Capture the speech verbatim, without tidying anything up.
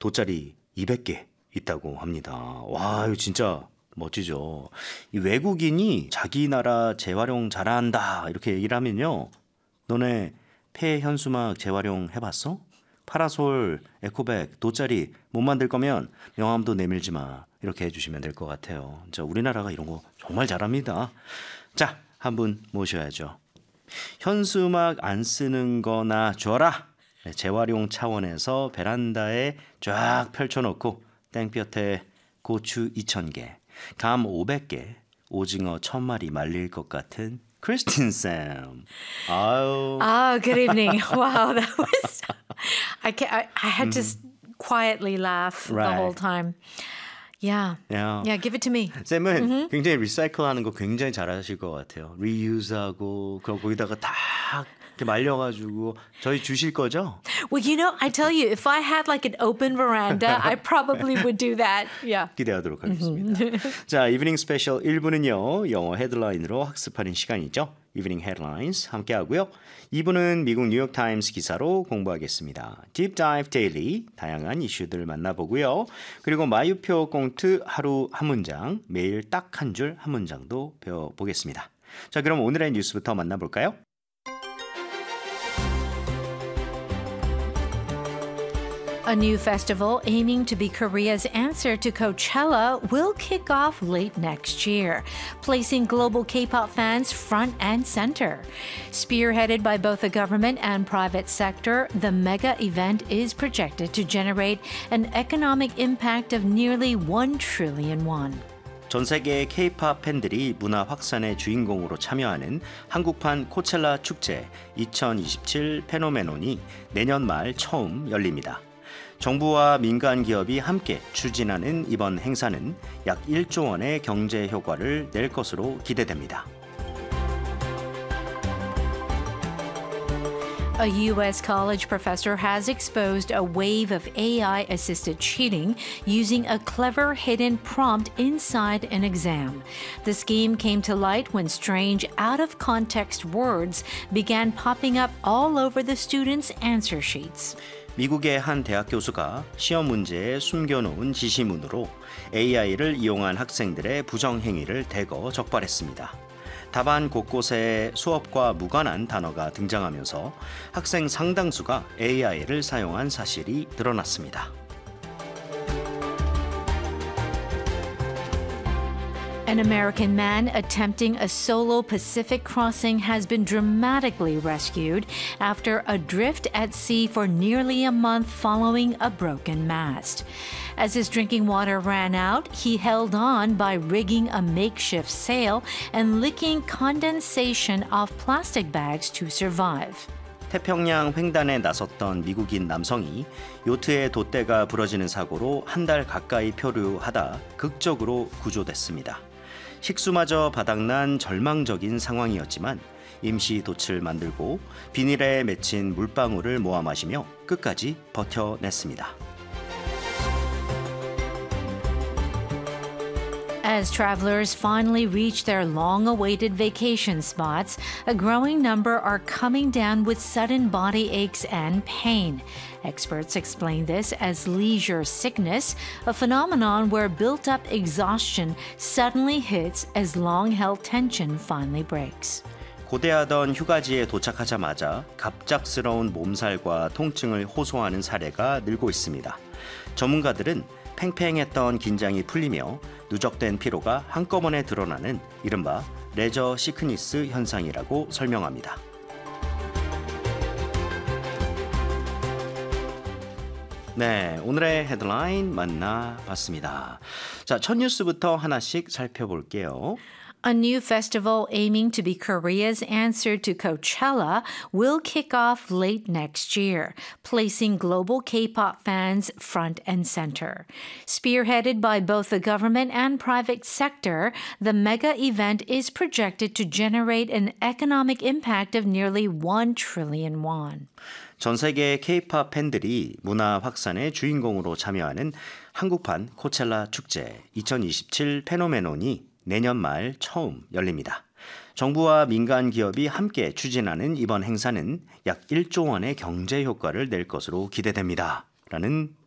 돗자리 이백 개 있다고 합니다. 와, 이거 진짜 멋지죠. 이 외국인이 자기 나라 재활용 잘한다 이렇게 얘기를 하면요. 너네 폐 현수막 재활용 해봤어? 파라솔, 에코백, 돗자리 못 만들 거면 명함도 내밀지 마. 이렇게 해주시면 될 것 같아요. 진짜 우리나라가 이런 거 정말 잘합니다. 자, 한 분 모셔야죠. 현수막 안 쓰는 거나 줘라. 재활용 차원에서 베란다에 쫙 펼쳐놓고 땡볕에 고추 이천 개, 감 오백 개, 오징어 천 마리 말릴 것 같은 크리스틴 쌤. 아유. Oh, good evening. Wow, that was. I can I, I had to s quietly laugh the Right. whole time. Yeah. Yeah. Yeah, give it to me. 쌤은 굉장히 리사이클하는 거 굉장히 잘하실 것 같아요. 리유즈하고 그리고 거기다가 다 이렇게 말려가지고 저희 주실 거죠? Well, you know, I tell you, if I had like an open veranda, I probably would do that. Yeah. 기대하도록 하겠습니다. 자, 이브닝 스페셜 일 부는요. 영어 헤드라인으로 학습하는 시간이죠. 이브닝 헤드라인스 함께 하고요. 이 부는 미국 뉴욕타임스 기사로 공부하겠습니다. 딥 다이브 데일리 다양한 이슈들 만나보고요. 그리고 마유표 꽁트 하루 한 문장, 매일 딱 한 줄 한 문장도 배워보겠습니다. 자, 그럼 오늘의 뉴스부터 만나볼까요? A new festival aiming to be Korea's answer to Coachella will kick off late next year, placing global K-pop fans front and center. Spearheaded by both the government and private sector, the mega event is projected to generate an economic impact of nearly one trillion won. 전 세계의 K-팝 팬들이 문화 확산의 주인공으로 참여하는 한국판 코첼라 축제 이천이십칠 페노메논이 내년 말 처음 열립니다. 정부와 민간 기업이 함께 추진하는 이번 행사는 약 일조 원의 경제 효과를 낼 것으로 기대됩니다. A U S college professor has exposed a wave of A I-assisted cheating using a clever hidden prompt inside an exam. The scheme came to light when strange, out-of-context words began popping up all over the students' answer sheets. 미국의 한 대학 교수가 시험 문제에 숨겨놓은 지시문으로 에이아이를 이용한 학생들의 부정행위를 대거 적발했습니다. 답안 곳곳에 수업과 무관한 단어가 등장하면서 학생 상당수가 에이아이를 사용한 사실이 드러났습니다. An American man attempting a solo Pacific crossing has been dramatically rescued after adrift at sea for nearly a month following a broken mast. As his drinking water ran out, he held on by rigging a makeshift sail and licking condensation off plastic bags to survive. 태평양 횡단에 나섰던 미국인 남성이 요트의 돛대가 부러지는 사고로 한 달 가까이 표류하다 극적으로 구조됐습니다. 식수마저 바닥난 절망적인 상황이었지만 임시 돛을 만들고 비닐에 맺힌 물방울을 모아 마시며 끝까지 버텨냈습니다. As travelers finally reach their long-awaited vacation spots, a growing number are coming down with sudden body aches and pain. Experts explain this as leisure sickness, a phenomenon where built-up exhaustion suddenly hits as long-held tension finally breaks. 고대하던 휴가지에 도착하자마자 갑작스러운 몸살과 통증을 호소하는 사례가 늘고 있습니다. 전문가들은 팽팽했던 긴장이 풀리며 누적된 피로가 한꺼번에 드러나는 이른바 레저 시크니스 현상이라고 설명합니다. 네, 오늘의 헤드라인 만나봤습니다. 자, 첫 뉴스부터 하나씩 살펴볼게요. A new festival aiming to be Korea's answer to Coachella will kick off late next year, placing global K-pop fans front and center. Spearheaded by both the government and private sector, the mega event is projected to generate an economic impact of nearly one trillion won. 전 세계의 K-팝 팬들이 문화 확산의 주인공으로 참여하는 한국판 코첼라 축제 이천이십칠 페노메논이 내년 말 처음 열립니다. 정부와 민간 기업이 함께 추진하는 이번 행사는 약 일조 원의 경제 효과를 낼 것으로 기대됩니다. 라는